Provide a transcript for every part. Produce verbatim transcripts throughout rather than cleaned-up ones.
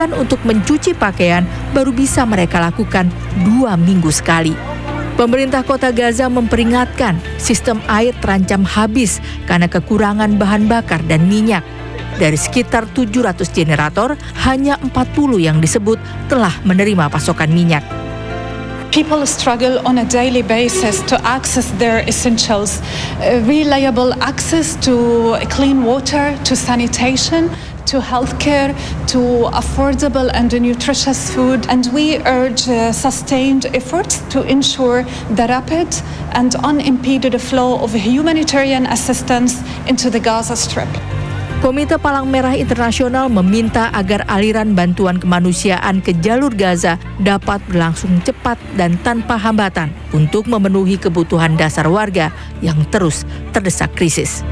untuk mencuci pakaian baru bisa mereka lakukan dua minggu sekali. Pemerintah kota Gaza memperingatkan sistem air terancam habis karena kekurangan bahan bakar dan minyak. Dari sekitar tujuh ratus generator, hanya empat puluh yang disebut telah menerima pasokan minyak. People struggle on a daily basis to access their essentials, uh, reliable access to clean water, to sanitation, to healthcare, to affordable and nutritious food. And we urge uh, sustained efforts to ensure the rapid and unimpeded flow of humanitarian assistance into the Gaza Strip. Komite Palang Merah Internasional meminta agar aliran bantuan kemanusiaan ke jalur Gaza dapat berlangsung cepat dan tanpa hambatan untuk memenuhi kebutuhan dasar warga yang terus terdesak krisis.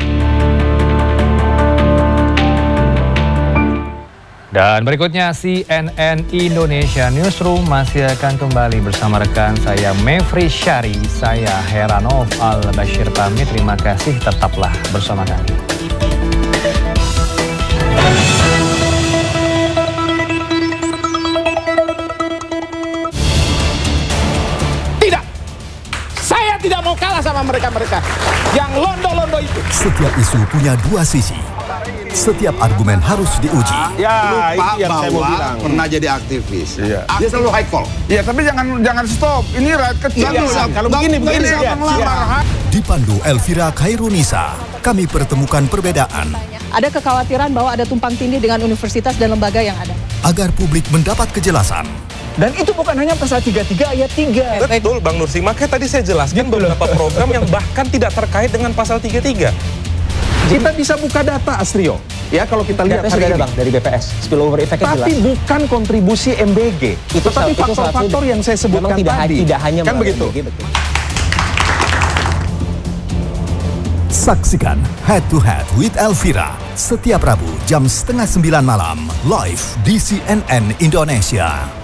Dan berikutnya C N N Indonesia Newsroom masih akan kembali bersama rekan saya Mevri Syari, saya Heranov Al-Bashir pamit. Terima kasih, tetaplah bersama kami. Tidak, saya tidak mau kalah sama mereka-mereka yang londo-londo itu. Setiap isu punya dua sisi. Setiap argumen harus diuji. Ya, Lupa itu yang saya mau bilang. pernah jadi aktivis. Iya. Dia selalu high call. Iya, tapi jangan jangan stop. Ini rakyat kecil. Nggak bisa. Kalau Nggak- begini, nggak begini bisa ya. melamar. Dipandu Elvira Khairunisa, kami pertemukan perbedaan Ada kekhawatiran bahwa ada tumpang tindih dengan universitas dan lembaga yang ada. agar publik mendapat kejelasan. Dan itu bukan hanya pasal tiga puluh tiga ayat tiga. Betul Bang Nursi, makanya tadi saya jelaskan beberapa program yang bahkan tidak terkait dengan pasal tiga puluh tiga. Kita bisa buka data, Astrio. Ya, kalau kita lihat Datanya hari sudah ada ini. Bang dari B P S, spillover effect-nya jelas. Tapi bukan kontribusi M B G. Itu Tetapi salah- itu salah faktor-faktor satu- yang saya sebutkan memang tidak, tadi. tidak hanya kan melalui begitu. M B G, betul. Saksikan Head to Head with Elvira setiap Rabu jam setengah sembilan malam live di C N N Indonesia.